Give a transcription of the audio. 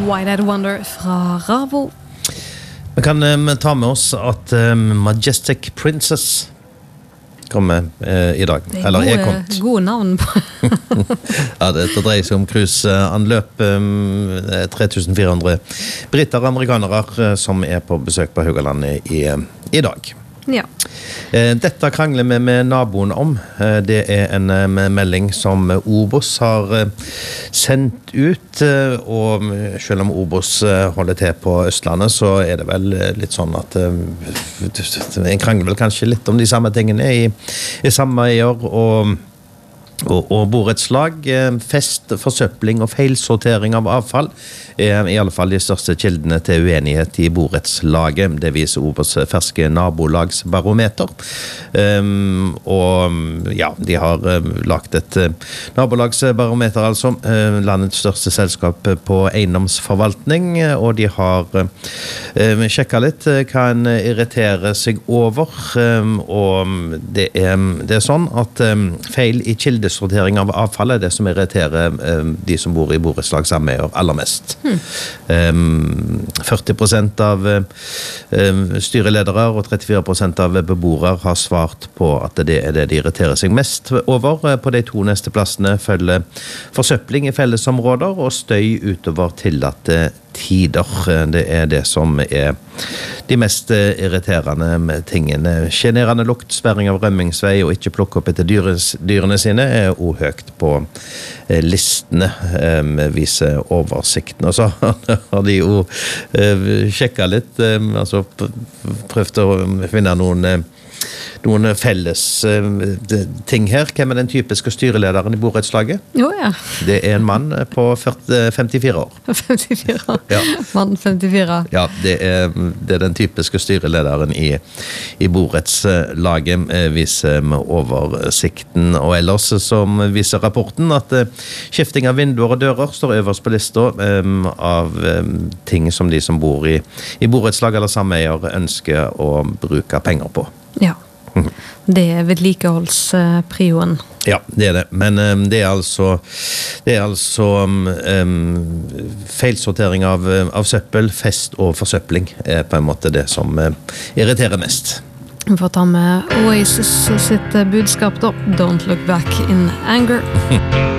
White-Eyed Wonder fra Ravo. Vi kan ta med oss at Majestic Princess kommer i dag, eller er kommet. Gode navn på. Ja, det dreier seg om cruiseanløp. 3400 britter og amerikanere som er på besøk på Haugalandet i dag. Ja. Dette krangler vi med naboen om. Det er en melding som Obos har sendt ut, og selv om Obos holder til på Østlandet, så er det vel litt sånn at en krangler vel kanskje litt om de samme tingene i sameier og borettslag. Fest, forsøpling og feilsortering av avfall er i alle fall de største kildene til uenighet i borettslaget. Det viser Obos ferske nabolagsbarometer. Og ja, de har lagt et nabolagsbarometer, altså landets største selskap på eiendomsforvaltning, og de har sjekket litt hva en irriterer seg over, og det er sånn at feil i kildesortering av avfall er det som irriterer de som bor i borettslagssameier aller mest. 40% av styreledere og 34% av beboere har svart på at det er det de irriterer seg mest over. På de 2 neste plassene følger forsøpling i fellesområder og støy utover tillatte tider. Det er det som er de mest irriterende med tingene. Generende lukt, sperring av rømmingsvei og ikke plukke opp etter dyrene sine er også høyt på listene, viser oversikten. Og så har de jo sjekket litt, altså prøvd å finne noen felles ting her. Hvem er den typiske styrelederen i borettslaget? Jo, ja. Det er en mann på 54 år. 54 år. Ja. Mann 54. Ja, det er den typiske styrelederen i borettslaget, viser med oversikten. Og ellers som viser rapporten at skifting av vinduer og dører står øverst på lista av ting som de som bor i borettslag eller sameier ønsker å bruke penger på. Ja. Det er vedlikeholdsprioen. Ja, det er det. Men det er altså feilsortering av søppel, fest og forsøpling er på en måte det som irriterer mest. Vi får ta med Oasis sitt budskap da. Don't look back in anger.